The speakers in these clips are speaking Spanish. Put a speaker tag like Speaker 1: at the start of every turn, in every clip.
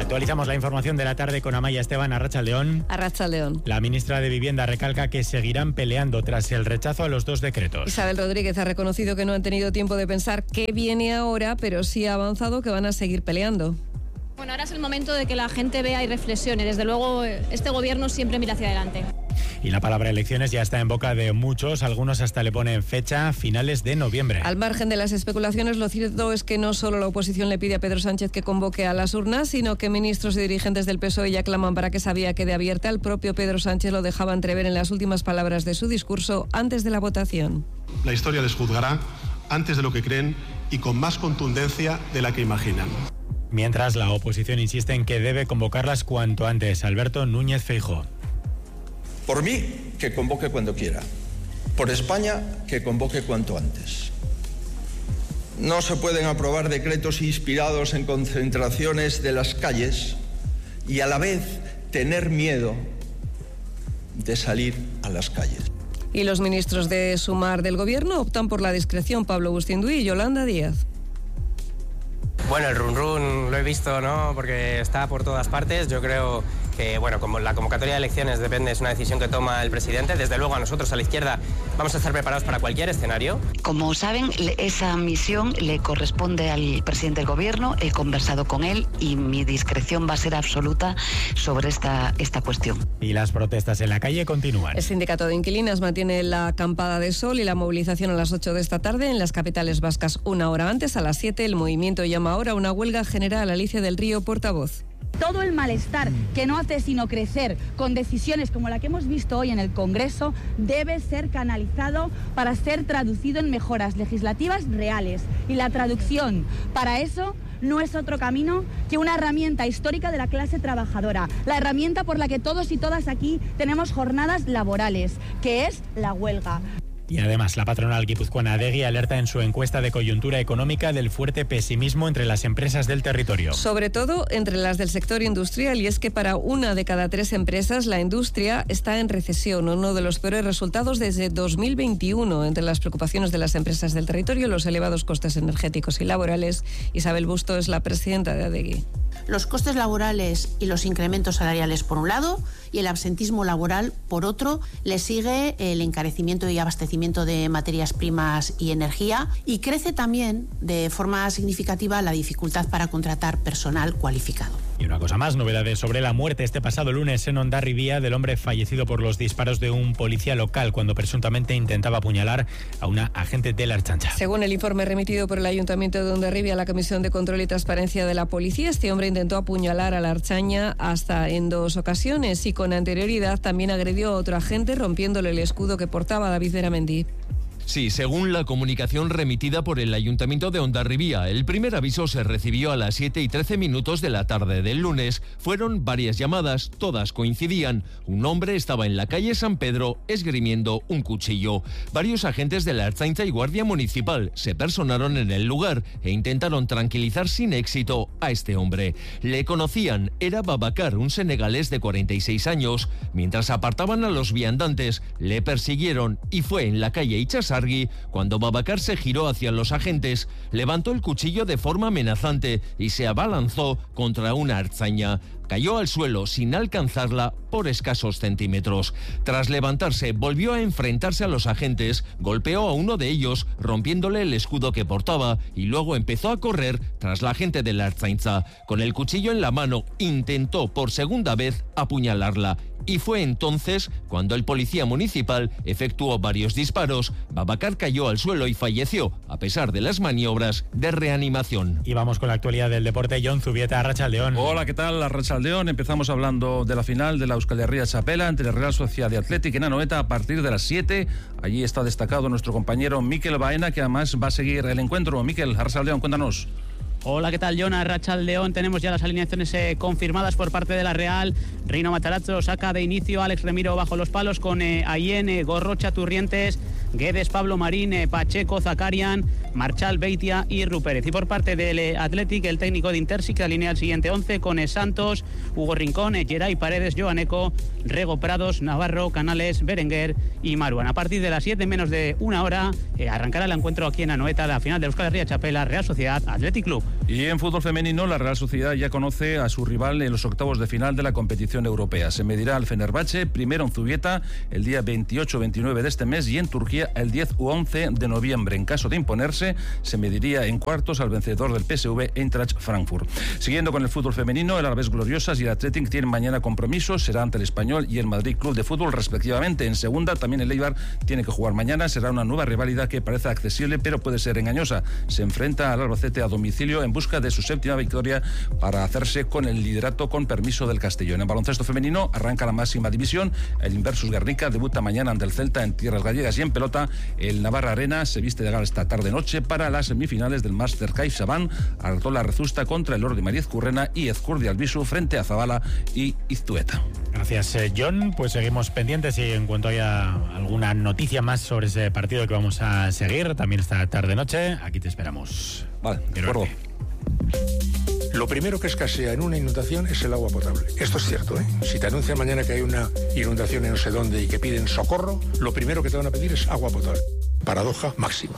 Speaker 1: Actualizamos la información de la tarde con Amaya Esteban. Arratsaldeón.
Speaker 2: Arratsaldeón.
Speaker 1: La ministra de Vivienda recalca que seguirán peleando tras el rechazo a los 2 decretos.
Speaker 2: Isabel Rodríguez ha reconocido que no han tenido tiempo de pensar qué viene ahora, pero sí ha avanzado que van a seguir peleando.
Speaker 3: Bueno, ahora es el momento de que la gente vea y reflexione. Desde luego, este gobierno siempre mira hacia adelante.
Speaker 1: Y la palabra elecciones ya está en boca de muchos, algunos hasta le ponen fecha, finales de noviembre.
Speaker 2: Al margen de las especulaciones, lo cierto es que no solo la oposición le pide a Pedro Sánchez que convoque a las urnas, sino que ministros y dirigentes del PSOE ya claman para que esa vía quede abierta. El propio Pedro Sánchez lo dejaba entrever en las últimas palabras de su discurso antes de la votación.
Speaker 4: La historia les juzgará antes de lo que creen y con más contundencia de la que imaginan.
Speaker 1: Mientras la oposición insiste en que debe convocarlas cuanto antes. Alberto Núñez Feijóo.
Speaker 5: Por mí, que convoque cuando quiera. Por España, que convoque cuanto antes. No se pueden aprobar decretos inspirados en concentraciones de las calles y a la vez tener miedo de salir a las calles.
Speaker 2: Y los ministros de Sumar del Gobierno optan por la discreción. Pablo Bustinduy y Yolanda Díaz.
Speaker 6: Bueno, el run lo he visto, ¿no? Porque está por todas partes. Yo creo que, bueno, como la convocatoria de elecciones depende, es una decisión que toma el presidente. Desde luego, a nosotros, a la izquierda, vamos a estar preparados para cualquier escenario.
Speaker 7: Como saben, esa misión le corresponde al presidente del gobierno. He conversado con él y mi discreción va a ser absoluta sobre esta cuestión.
Speaker 1: Y las protestas en la calle continúan.
Speaker 2: El sindicato de inquilinas mantiene la acampada de sol y la movilización a las 8 de esta tarde en las capitales vascas. Una hora antes, a las 7, el movimiento llama ahora a una huelga general. Alicia del Río, portavoz.
Speaker 8: Todo el malestar que no hace sino crecer con decisiones como la que hemos visto hoy en el Congreso debe ser canalizado para ser traducido en mejoras legislativas reales. Y la traducción para eso no es otro camino que una herramienta histórica de la clase trabajadora, la herramienta por la que todos y todas aquí tenemos jornadas laborales, que es la huelga.
Speaker 1: Y además, la patronal guipuzcoana Adegi alerta en su encuesta de coyuntura económica del fuerte pesimismo entre las empresas del territorio.
Speaker 2: Sobre todo entre las del sector industrial, y es que para 1 de cada 3 empresas la industria está en recesión, uno de los peores resultados desde 2021. Entre las preocupaciones de las empresas del territorio, los elevados costes energéticos y laborales. Isabel Busto es la presidenta de Adegi.
Speaker 9: Los costes laborales y los incrementos salariales por un lado y el absentismo laboral por otro. Le sigue el encarecimiento y abastecimiento de materias primas y energía, y crece también de forma significativa la dificultad para contratar personal cualificado.
Speaker 1: Y una cosa más, novedades sobre la muerte este pasado lunes en Hondarribia del hombre fallecido por los disparos de un policía local cuando presuntamente intentaba apuñalar a una agente de la Ertzaintza.
Speaker 2: Según el informe remitido por el Ayuntamiento de Hondarribia a la Comisión de Control y Transparencia de la Policía, este hombre intentó apuñalar a la Ertzaina hasta en 2 ocasiones y con anterioridad también agredió a otro agente rompiéndole el escudo que portaba. David Beramendi.
Speaker 10: Sí, según la comunicación remitida por el Ayuntamiento de Hondarribia, el primer aviso se recibió a las 7:13 de la tarde del lunes. Fueron varias llamadas, todas coincidían. Un hombre estaba en la calle San Pedro esgrimiendo un cuchillo. Varios agentes de la Ertzaintza y Guardia Municipal se personaron en el lugar e intentaron tranquilizar sin éxito a este hombre. Le conocían, era Babacar, un senegalés de 46 años. Mientras apartaban a los viandantes, le persiguieron y fue en la calle Ichasargui cuando Babacar se giró hacia los agentes, levantó el cuchillo de forma amenazante y se abalanzó contra una ertzaina. Cayó al suelo sin alcanzarla por escasos centímetros. Tras levantarse, volvió a enfrentarse a los agentes, golpeó a uno de ellos, rompiéndole el escudo que portaba, y luego empezó a correr tras la agente de la Ertzaintza. Con el cuchillo en la mano, intentó por segunda vez apuñalarla. Y fue entonces cuando el policía municipal efectuó varios disparos. Babacar cayó al suelo y falleció, a pesar de las maniobras de reanimación.
Speaker 1: Y vamos con la actualidad del deporte. John Zubieta, arratsaldeón.
Speaker 11: Hola, ¿qué tal? Arratsaldeón. Empezamos hablando de la final de la Euskal Herria Txapela entre la Real Sociedad de Athletic en Anoeta a partir de las 7. Allí está destacado nuestro compañero Mikel Baena, que además va a seguir el encuentro. Mikel, arratsaldeón, cuéntanos.
Speaker 12: Hola, ¿qué tal, John? Arratsaldeón. Tenemos ya las alineaciones confirmadas por parte de la Real. Reino Matarazzo saca de inicio a Alex Remiro bajo los palos con Ayen, Gorrocha, Turrientes, Guedes, Pablo Marín, Pacheco, Zakarian, Marchal, Beitia y Rupérez. Y por parte del Athletic, el técnico de Intersic alinea el siguiente 11 con Santos, Hugo Rincón, Geray, Paredes, Joaneco, Rego, Prados, Navarro, Canales, Berenguer y Maruán. A partir de las 7, en menos de una hora, arrancará el encuentro aquí en Anoeta, la final de Euskal Herria Txapela, Real Sociedad Athletic Club.
Speaker 11: Y en fútbol femenino, la Real Sociedad ya conoce a su rival en los octavos de final de la competición europea. Se medirá al Fenerbahce, primero en Zubieta, el día 28-29 de este mes, y en Turquía el 10 u 11 de noviembre. En caso de imponerse, se mediría en cuartos al vencedor del PSV Eintracht Frankfurt. Siguiendo con el fútbol femenino, el Alavés Gloriosas y el Athletic tienen mañana compromisos, será ante el Español y el Madrid Club de Fútbol respectivamente. En segunda, también el Eibar tiene que jugar mañana, será una nueva rivalidad que parece accesible pero puede ser engañosa. Se enfrenta al Albacete a domicilio en busca de su séptima victoria para hacerse con el liderato con permiso del Castellón. En baloncesto femenino arranca la máxima división, el Inversus Guernica debuta mañana ante el Celta en tierras gallegas, y en pelota el Navarra Arena se viste de gala esta tarde-noche para las semifinales del Master CaixaBank. Artola Rezusta contra el Ordi Mariez Currena y Ezcurdi Albisu frente a Zabala y Iztueta.
Speaker 1: Gracias, John. Pues seguimos pendientes y en cuanto haya alguna noticia más sobre ese partido que vamos a seguir, también esta tarde-noche, aquí te esperamos.
Speaker 11: Vale, de acuerdo.
Speaker 13: Lo primero que escasea en una inundación es el agua potable. Esto es cierto, ¿eh? Si te anuncian mañana que hay una inundación en no sé dónde y que piden socorro, lo primero que te van a pedir es agua potable. Paradoja máxima.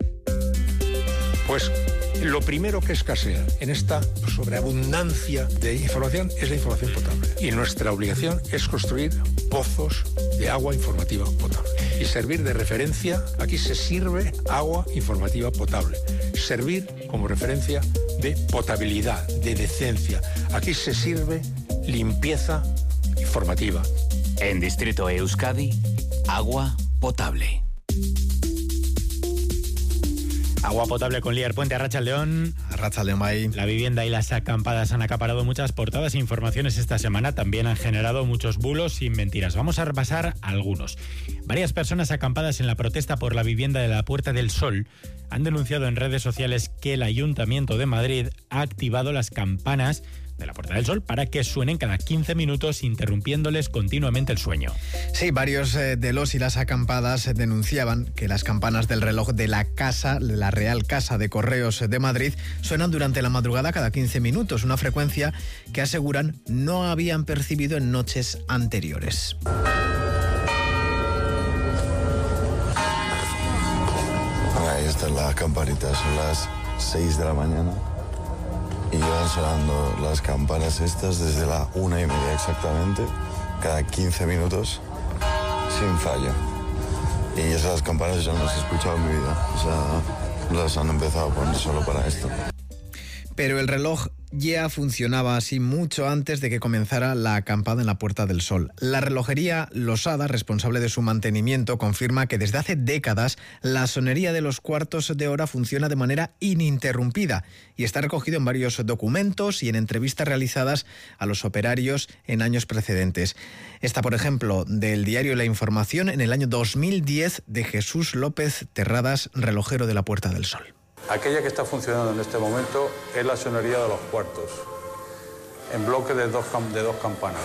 Speaker 13: Pues lo primero que escasea en esta sobreabundancia de información es la información potable. Y nuestra obligación es construir pozos de agua informativa potable. Y servir de referencia, aquí se sirve agua informativa potable. Servir como referencia de potabilidad, de decencia. Aquí se sirve limpieza informativa.
Speaker 14: En Distrito Euskadi, agua potable.
Speaker 1: Agua potable con Lier Puente, Arratsaldeon.
Speaker 15: Arratsaldeon, bye.
Speaker 1: La vivienda y las acampadas han acaparado muchas portadas e informaciones esta semana. También han generado muchos bulos y mentiras. Vamos a repasar algunos. Varias personas acampadas en la protesta por la vivienda de la Puerta del Sol han denunciado en redes sociales que el Ayuntamiento de Madrid ha activado las campanas de la Puerta del Sol para que suenen cada 15 minutos, interrumpiéndoles continuamente el sueño.
Speaker 15: Sí, varios de los y las acampadas denunciaban que las campanas del reloj de la Real Casa de Correos de Madrid, suenan durante la madrugada cada 15 minutos, una frecuencia que aseguran no habían percibido en noches anteriores.
Speaker 16: Ahí está la campanita, son las 6 de la mañana. Y llevan sonando las campanas estas desde la 1:30 exactamente, cada 15 minutos, sin fallo. Y esas campanas yo no las he escuchado en mi vida, o sea, las han empezado a poner solo para esto.
Speaker 15: Pero el reloj ya funcionaba así mucho antes de que comenzara la acampada en la Puerta del Sol. La relojería Losada, responsable de su mantenimiento, confirma que desde hace décadas la sonería de los cuartos de hora funciona de manera ininterrumpida y está recogido en varios documentos y en entrevistas realizadas a los operarios en años precedentes. Esta, por ejemplo, del diario La Información en el año 2010 de Jesús López Terradas, relojero de la Puerta del Sol.
Speaker 17: Aquella que está funcionando en este momento es la sonería de los cuartos, en bloque de dos campanadas.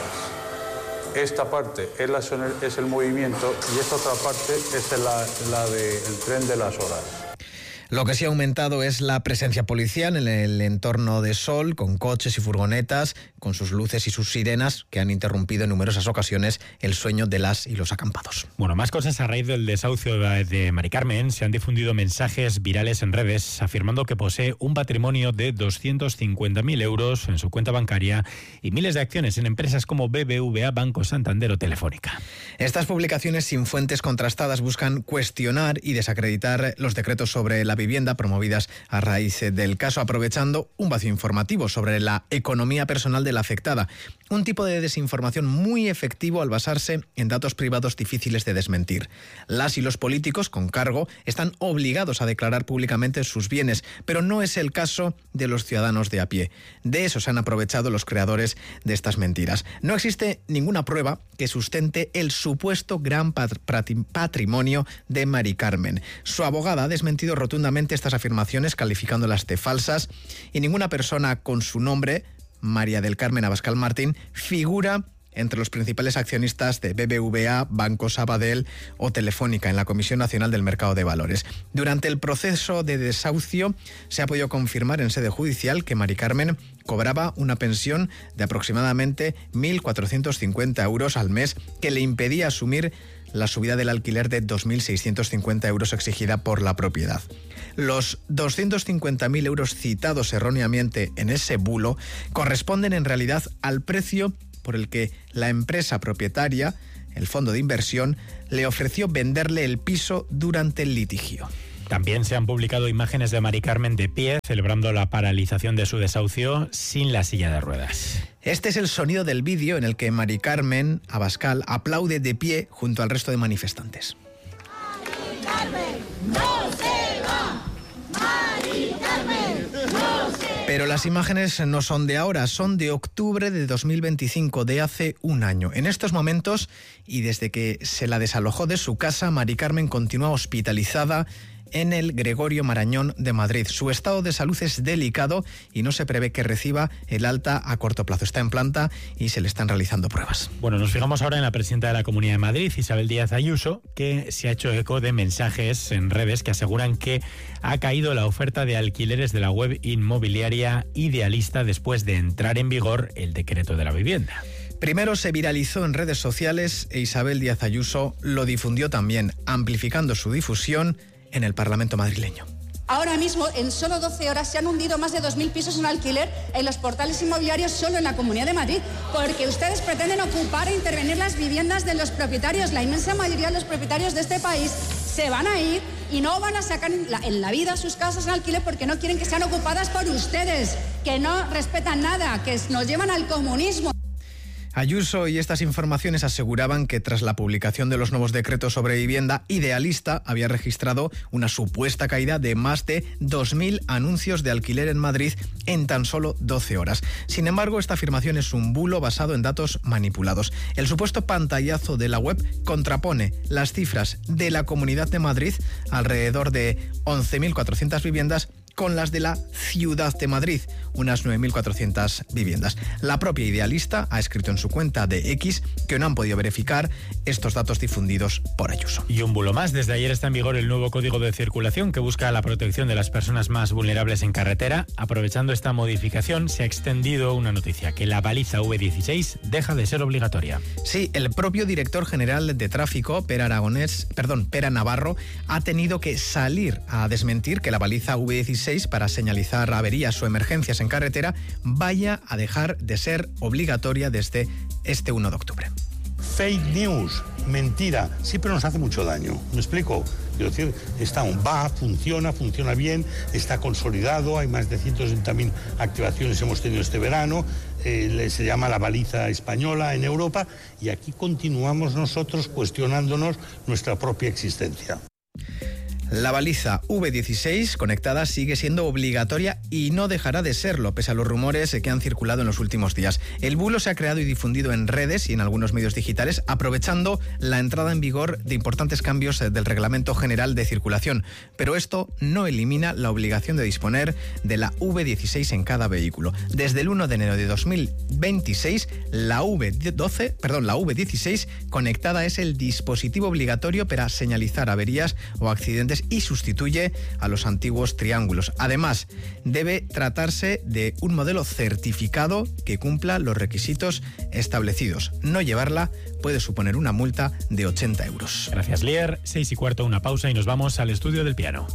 Speaker 17: Esta parte es el movimiento y esta otra parte es la del tren de las horas.
Speaker 15: Lo que sí ha aumentado es la presencia policial en el entorno de Sol, con coches y furgonetas, con sus luces y sus sirenas, que han interrumpido en numerosas ocasiones el sueño de las y los acampados.
Speaker 1: Bueno, más cosas a raíz del desahucio de Mari Carmen. Se han difundido mensajes virales en redes afirmando que posee un patrimonio de 250.000 euros en su cuenta bancaria y miles de acciones en empresas como BBVA, Banco Santander o Telefónica.
Speaker 15: Estas publicaciones sin fuentes contrastadas buscan cuestionar y desacreditar los decretos sobre la vivienda promovidas a raíz del caso, aprovechando un vacío informativo sobre la economía personal de la afectada. Un tipo de desinformación muy efectivo al basarse en datos privados difíciles de desmentir. Las y los políticos con cargo están obligados a declarar públicamente sus bienes, pero no es el caso de los ciudadanos de a pie. De eso se han aprovechado los creadores de estas mentiras. No existe ninguna prueba que sustente el supuesto gran patrimonio de Mari Carmen. Su abogada ha desmentido rotundamente estas afirmaciones, calificándolas de falsas, y ninguna persona con su nombre, María del Carmen Abascal Martín, figura entre los principales accionistas de BBVA, Banco Sabadell o Telefónica en la Comisión Nacional del Mercado de Valores. Durante el proceso de desahucio se ha podido confirmar en sede judicial que Mari Carmen cobraba una pensión de aproximadamente 1.450 euros al mes que le impedía asumir la subida del alquiler de 2.650 euros exigida por la propiedad. Los 250.000 euros citados erróneamente en ese bulo corresponden en realidad al precio por el que la empresa propietaria, el fondo de inversión, le ofreció venderle el piso durante el litigio.
Speaker 1: También se han publicado imágenes de Mari Carmen de pie, celebrando la paralización de su desahucio sin la silla de ruedas.
Speaker 15: Este es el sonido del vídeo en el que Mari Carmen Abascal aplaude de pie junto al resto de manifestantes.
Speaker 18: Mari Carmen no se va. Mari Carmen no se va.
Speaker 15: Pero las imágenes no son de ahora, son de octubre de 2025, de hace un año. En estos momentos, y desde que se la desalojó de su casa, Mari Carmen continúa hospitalizada en el Gregorio Marañón de Madrid. Su estado de salud es delicado y no se prevé que reciba el alta a corto plazo. Está en planta y se le están realizando pruebas.
Speaker 1: Bueno, nos fijamos ahora en la presidenta de la Comunidad de Madrid, Isabel Díaz Ayuso, que se ha hecho eco de mensajes en redes que aseguran que ha caído la oferta de alquileres de la web inmobiliaria Idealista después de entrar en vigor el decreto de la vivienda.
Speaker 15: Primero se viralizó en redes sociales e Isabel Díaz Ayuso lo difundió también, amplificando su difusión en el Parlamento madrileño.
Speaker 19: Ahora mismo, en solo 12 horas, se han hundido más de 2.000 pisos en alquiler en los portales inmobiliarios solo en la Comunidad de Madrid, porque ustedes pretenden ocupar e intervenir las viviendas de los propietarios. La inmensa mayoría de los propietarios de este país se van a ir y no van a sacar en la vida sus casas en alquiler porque no quieren que sean ocupadas por ustedes, que no respetan nada, que nos llevan al comunismo.
Speaker 15: Ayuso y estas informaciones aseguraban que tras la publicación de los nuevos decretos sobre vivienda, Idealista había registrado una supuesta caída de más de 2.000 anuncios de alquiler en Madrid en tan solo 12 horas. Sin embargo, esta afirmación es un bulo basado en datos manipulados. El supuesto pantallazo de la web contrapone las cifras de la Comunidad de Madrid, alrededor de 11.400 viviendas, con las de la Ciudad de Madrid, unas 9.400 viviendas. La propia Idealista ha escrito en su cuenta de X que no han podido verificar estos datos difundidos por Ayuso.
Speaker 1: Y un bulo más. Desde ayer está en vigor el nuevo Código de Circulación que busca la protección de las personas más vulnerables en carretera. Aprovechando esta modificación, se ha extendido una noticia, que la baliza V16 deja de ser obligatoria.
Speaker 15: Sí, el propio director general de tráfico, Pera Navarro, ha tenido que salir a desmentir que la baliza V16 para señalizar averías o emergencias en carretera vaya a dejar de ser obligatoria desde este 1 de octubre.
Speaker 20: Fake news, mentira, siempre nos hace mucho daño. ¿Me explico? Quiero decir, funciona bien, está consolidado, hay más de 160.000 activaciones hemos tenido este verano, se llama la baliza española en Europa y aquí continuamos nosotros cuestionándonos nuestra propia existencia.
Speaker 15: La baliza V16 conectada sigue siendo obligatoria y no dejará de serlo, pese a los rumores que han circulado en los últimos días. El bulo se ha creado y difundido en redes y en algunos medios digitales, aprovechando la entrada en vigor de importantes cambios del Reglamento General de Circulación. Pero esto no elimina la obligación de disponer de la V16 en cada vehículo. Desde el 1 de enero de 2026, la V16 conectada es el dispositivo obligatorio para señalizar averías o accidentes y sustituye a los antiguos triángulos. Además, debe tratarse de un modelo certificado que cumpla los requisitos establecidos. No llevarla puede suponer una multa de 80 euros.
Speaker 1: Gracias, Lier. 6:15, una pausa y nos vamos al estudio del piano.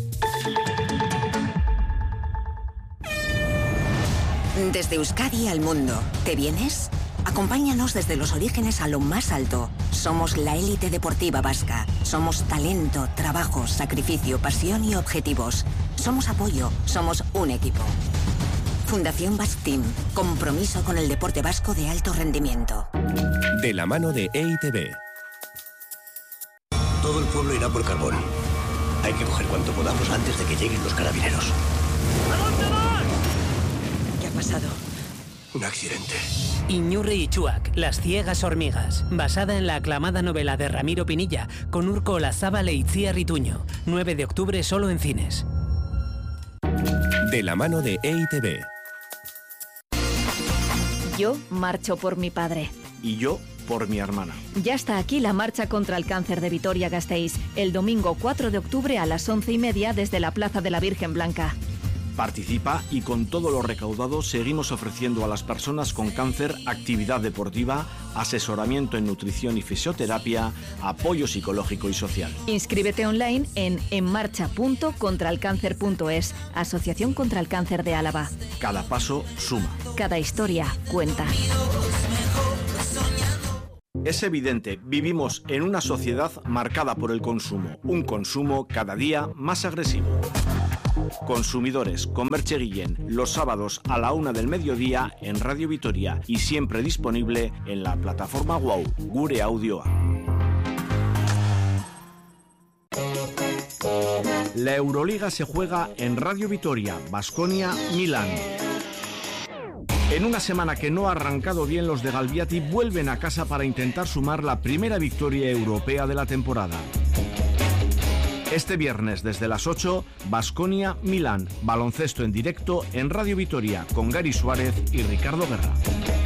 Speaker 21: Desde Euskadi al mundo. ¿Te vienes? Acompáñanos desde los orígenes a lo más alto. Somos la élite deportiva vasca. Somos talento, trabajo, sacrificio, pasión y objetivos. Somos apoyo, somos un equipo. Fundación Basque Team. Compromiso con el deporte vasco de alto rendimiento.
Speaker 22: De la mano de EITB.
Speaker 23: Todo el pueblo irá por carbón. Hay que coger cuanto podamos antes de que lleguen los carabineros.
Speaker 18: ¿A dónde van?
Speaker 21: ¿Qué ha pasado?
Speaker 23: Un accidente.
Speaker 24: Iñurri y Chuac, las ciegas hormigas, basada en la aclamada novela de Ramiro Pinilla, con Urko Olazábal e Itziar Ituño. 9 de octubre solo en cines.
Speaker 22: De la mano de EITB.
Speaker 25: Yo marcho por mi padre.
Speaker 3: y yo por mi hermana.
Speaker 4: Ya está aquí la marcha contra el cáncer de Vitoria-Gasteiz, el domingo 4 de octubre a las 11:30 desde la Plaza de la Virgen Blanca.
Speaker 3: Participa y con todo lo recaudado seguimos ofreciendo a las personas con cáncer actividad deportiva, asesoramiento en nutrición y fisioterapia, apoyo psicológico y social.
Speaker 4: Inscríbete online en enmarcha.contralcáncer.es, Asociación contra el Cáncer de Álava.
Speaker 3: Cada paso suma.
Speaker 4: Cada historia cuenta.
Speaker 3: Es evidente, vivimos en una sociedad marcada por el consumo, un consumo cada día más agresivo. Consumidores con Merche Guillén, los sábados a la 1 del mediodía en Radio Vitoria y siempre disponible en la plataforma WOW, Gure Audioa. La Euroliga se juega en Radio Vitoria, Baskonia, Milán. En una semana que no ha arrancado bien, los de Galbiati vuelven a casa para intentar sumar la primera victoria europea de la temporada. Este viernes desde las 8, Baskonia-Milán, baloncesto en directo en Radio Vitoria con Gary Suárez y Ricardo Guerra.